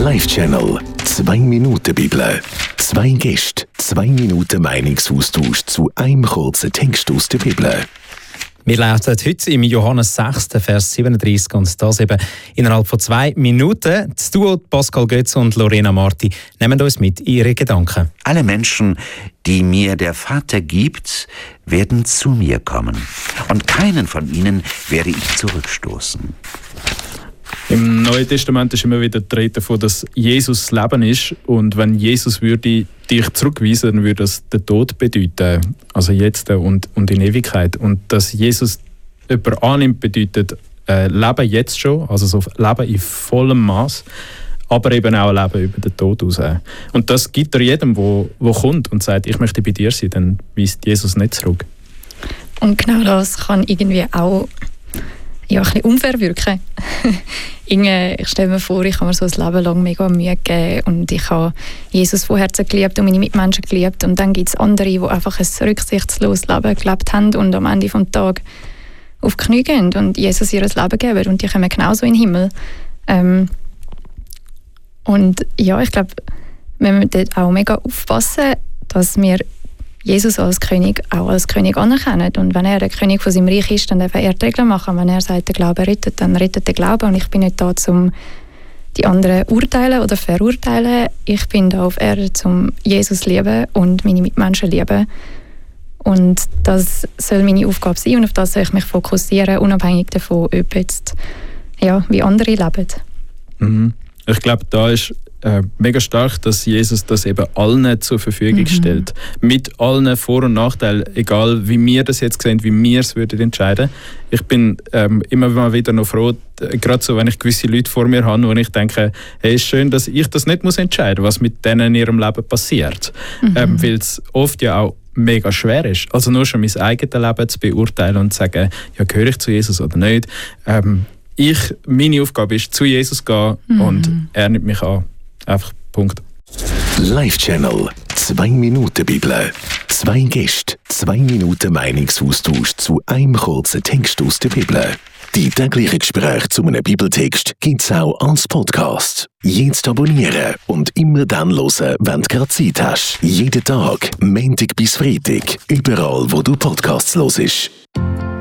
Live-Channel 2 Minuten Bibel. 2 Gäste, 2 Minuten Meinungsaustausch zu einem kurzen Text aus der Bibel. Wir lesen heute im Johannes 6, Vers 37 und das eben innerhalb von 2 Minuten. Das Duo Pascal Götz und Lorena Marti nehmen uns mit in ihre Gedanken. Alle Menschen, die mir der Vater gibt, werden zu mir kommen. Und keinen von ihnen werde ich zurückstoßen. Im Neuen Testament ist immer wieder die Rede davon, dass Jesus das Leben ist. Und wenn Jesus würde dich zurückweisen, dann würde das den Tod bedeuten. Also jetzt und in Ewigkeit. Und dass Jesus jemanden annimmt, bedeutet Leben jetzt schon, also so Leben in vollem Maß, aber eben auch Leben über den Tod raus. Und das gibt er jedem, der kommt und sagt, ich möchte bei dir sein, dann weist Jesus nicht zurück. Und genau das kann irgendwie auch ein bisschen unfair wirken. Ich stelle mir vor, ich habe mir so ein Leben lang mega Mühe gegeben und ich habe Jesus von Herzen geliebt und meine Mitmenschen geliebt. Und dann gibt es andere, die einfach ein rücksichtsloses Leben gelebt haben und am Ende des Tages auf die Knie gehen und Jesus ihr Leben geben. Und die kommen genauso in den Himmel. Und ja, ich glaube, wir müssen dort auch mega aufpassen, dass wir Jesus als König auch als König anerkennen. Und wenn er der König von seinem Reich ist, dann darf er die Regeln machen. Wenn er sagt, der Glaube rettet, dann rettet der Glaube. Und ich bin nicht da, um die anderen urteilen oder verurteilen. Ich bin da auf Erde, um Jesus lieben und meine Mitmenschen lieben. Und das soll meine Aufgabe sein und auf das soll ich mich fokussieren, unabhängig davon, ob jetzt, wie andere leben. Mhm. Ich glaube, da ist mega stark, dass Jesus das eben allen zur Verfügung stellt. Mit allen Vor- und Nachteilen, egal wie wir das jetzt sehen, wie wir es würden entscheiden. Ich bin immer mal wieder noch froh, gerade so, wenn ich gewisse Leute vor mir habe, wo ich denke, hey, ist schön, dass ich das nicht muss entscheiden muss, was mit denen in ihrem Leben passiert. Weil es oft ja auch mega schwer ist. Also nur schon mein eigenes Leben zu beurteilen und zu sagen, ja, gehöre ich zu Jesus oder nicht. Meine Aufgabe ist, zu Jesus gehen und er nimmt mich an. Einfach Punkt. Live-Channel 2 Minuten Bibel. 2 Gäste, 2 Minuten Meinungsaustausch zu einem kurzen Text aus der Bibel. Die täglichen Gespräche zu einem Bibeltext gibt es auch als Podcast. Jetzt abonnieren und immer dann hören, wenn du gerade Zeit hast. Jeden Tag, Montag bis Freitag, überall wo du Podcasts hörst.